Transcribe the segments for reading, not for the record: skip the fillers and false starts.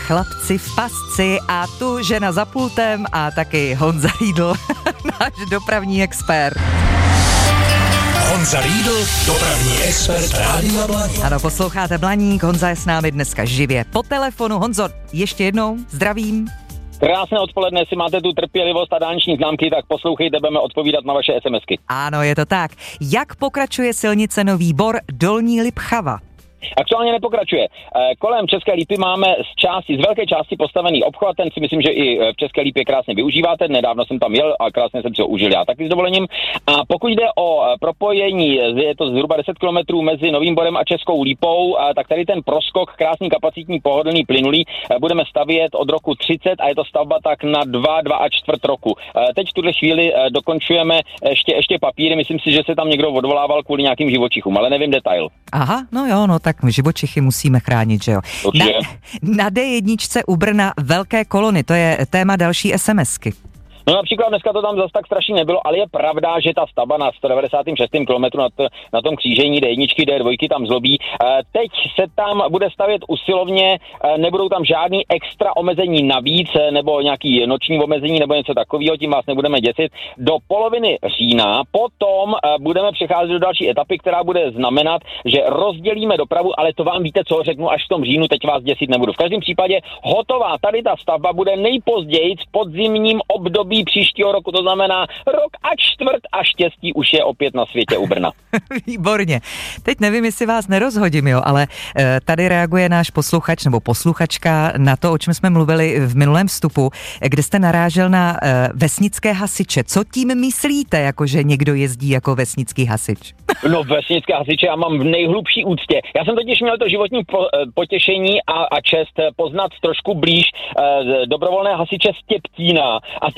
Chlapci v pasci a tu žena za pultem a taky Honza Riedl, náš dopravní expert. Honza Riedl, dopravní expert Rádia Blaník. Ano, posloucháte Blaník, Honza je s námi dneska živě po telefonu. Honzo, ještě jednou zdravím. Krásné odpoledne, jestli máte tu trpělivost a dálniční známky, tak poslouchejte, budeme odpovídat na vaše SMSky. Ano, je to tak. Jak pokračuje silnice Nový Bor Dolní Lipchava? Aktuálně nepokračuje. Kolem České Lípy máme z velké části postavený obchvat, ten si myslím, že i v České Lípě krásně využíváte. Nedávno jsem tam jel a krásně jsem si ho užil já taky s dovolením. A pokud jde o propojení, je to zhruba 10 km mezi Novým Borem a Českou Lípou, tak tady ten proskok, krásný kapacitní pohodlný plynulý, budeme stavět od roku 30 a je to stavba tak na 2,25 roku. Teď v tuhle chvíli dokončujeme ještě papíry, myslím si, že se tam někdo odvolával kvůli nějakým živočichům, ale nevím detail. Aha, no jo, no tak živočichy musíme chránit, že jo. Na D1 u Brna velké kolony, to je téma další SMSky. No například dneska to tam zase tak strašně nebylo, ale je pravda, že ta stavba na 196. kilometru na tom křížení D1, D2 tam zlobí. Teď se tam bude stavět usilovně, nebudou tam žádný extra omezení navíc, nebo nějaký noční omezení, nebo něco takového, tím vás nebudeme děsit. Do poloviny října potom budeme přecházet do další etapy, která bude znamenat, že rozdělíme dopravu, ale to vám víte, co řeknu až v tom říjnu, teď vás děsit nebudu. V každém případě hotová tady ta stavba bude nejpozději v podzimním období příštího roku, to znamená rok a čtvrt a štěstí už je opět na světě u Brna. Výborně. Teď nevím, jestli vás nerozhodím, jo, ale tady reaguje náš posluchač nebo posluchačka na to, o čem jsme mluvili v minulém vstupu, kde jste narážel na vesnické hasiče. Co tím myslíte, jakože někdo jezdí jako vesnický hasič? No vesnické hasiče já mám v nejhlubší úctě. Já jsem totiž měl to životní potěšení a čest poznat trošku blíž dobrovolné hasiče z Těptína. A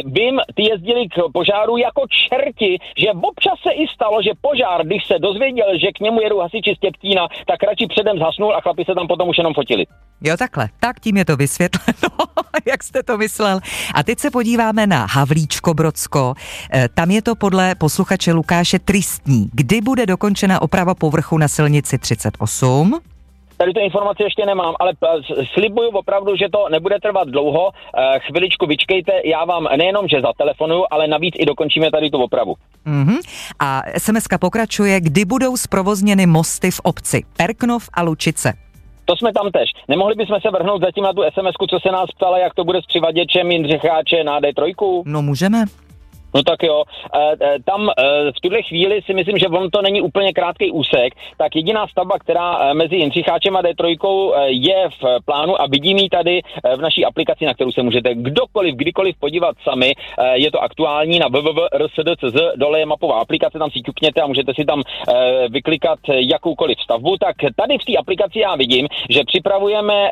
ty jezdili k požáru jako čerti, že občas se i stalo, že požár, když se dozvěděl, že k němu jedou hasiči z Těptína, tak radši předem zhasnul a chlapi se tam potom už jenom fotili. Jo, takhle. Tak tím je to vysvětleno, jak jste to myslel. A teď se podíváme na Havlíčko-Brodsko. Tam je to podle posluchače Lukáše tristní. Kdy bude dokončena oprava povrchu na silnici 38? Tady tu informaci ještě nemám, ale slibuju opravdu, že to nebude trvat dlouho. Chviličku vyčkejte, já vám nejenom, že zatelefonuju, ale navíc i dokončíme tady tu opravu. Mm-hmm. A SMSka pokračuje, kdy budou zprovozněny mosty v obci Perknov a Lučice. To jsme tam tež. Nemohli bychom se vrhnout zatím na tu SMSku, co se nás ptala, jak to bude s přivaděčem Jindřicháče na D3? No můžeme. No tak jo, tam v tuhle chvíli si myslím, že on to není úplně krátký úsek, tak jediná stavba, která mezi Jindřicháčem a D3 je v plánu a vidím ji tady v naší aplikaci, na kterou se můžete kdokoliv, kdykoliv podívat sami, je to aktuální na www.rsd.cz, dole je mapová aplikace, tam si ťukněte a můžete si tam vyklikat jakoukoliv stavbu, tak tady v té aplikaci já vidím, že připravujeme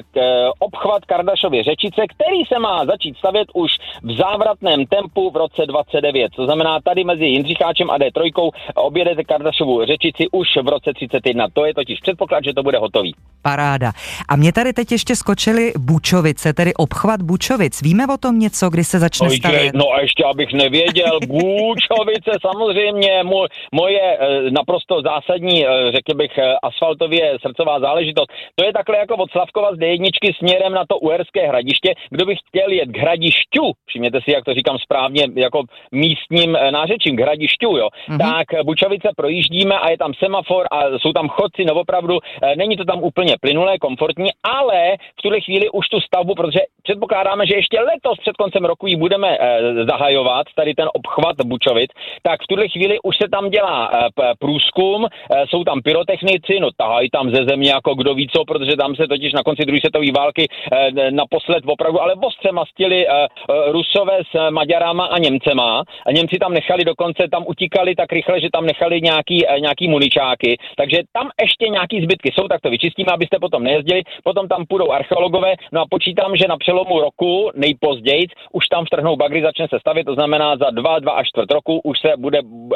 obchvat Kardašovy Řečice, který se má začít stavět už v závratném tempu v roce 29. To znamená, tady mezi Jindřicháčem a D3 objedete Kardašovu Řečici už v roce 31. To je totiž předpoklad, že to bude hotový. Paráda. A mě tady teď ještě skočily Bučovice, tedy obchvat Bučovic. Víme o tom něco, kdy se začne stavět? No a ještě abych nevěděl. Bučovice samozřejmě moje naprosto zásadní, řekl bych, asfaltově srdcová záležitost. To je takhle jako od Slavkova z D1 směrem na to Uherské Hradiště. Kdo by chtěl jet k Hradišťu, všimněte si, jak to říkám správně, jako místním nářečím, k Hradišťu, jo, tak Bučovice projíždíme a je tam semafor a jsou tam chodci, no opravdu, není to tam úplně plynulé, komfortní, ale v tuhle chvíli už tu stavbu, protože předpokládáme, že ještě letos před koncem roku ji budeme zahajovat, tady ten obchvat Bučovic, tak v tuhle chvíli už se tam dělá průzkum, jsou tam pyrotechnici, no tahají tam ze země jako kdo ví co, protože tam se totiž na konci druhé světové války naposled opravdu, ale ostře mastili Rusové s Maďarama a Němcema. A Němci tam nechali dokonce, tam utíkali tak rychle, že tam nechali nějaký muničáky. Takže tam ještě nějaký zbytky jsou, tak to vyčistíme, abyste potom nejezdili. Potom tam půjdou archeologové. No a počítám, že na přelomu roku nejpozději už tam vtrhnou bagry, začne se stavět, to znamená za 2 a čtvrt roku už se bude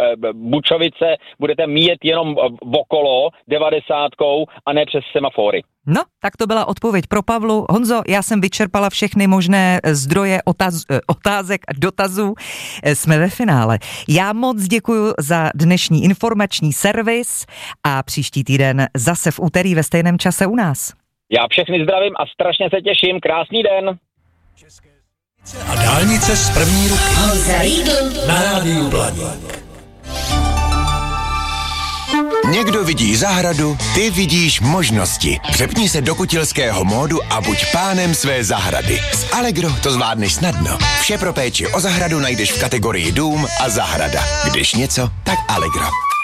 Bučovice, budete míjet jenom okolo 90 a ne přes semafory. No, tak to byla odpověď pro Pavlu. Honzo, já jsem vyčerpala všechny možné zdroje otázek a dotazů. Jsme ve finále. Já moc děkuju za dnešní informační servis a příští týden zase v úterý ve stejném čase u nás. Já všechny zdravím a strašně se těším. Krásný den. A dálnice z první ruky. Na rádiu Blaník. Někdo vidí zahradu, ty vidíš možnosti. Přepni se do kutilského módu a buď pánem své zahrady. S Allegro to zvládneš snadno. Vše pro péči o zahradu najdeš v kategorii dům a zahrada. Když něco, tak Allegro.